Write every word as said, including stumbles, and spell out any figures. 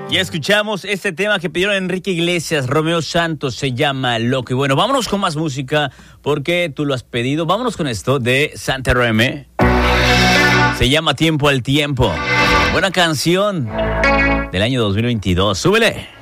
Ya escuchamos este tema que pidieron Enrique Iglesias, Romeo Santos, se llama Loco. Y bueno, vámonos con más música porque tú lo has pedido. Vámonos con esto de Santa Reme. Se llama Tiempo al Tiempo. Buena canción del año dos mil veintidós. ¡Súbele!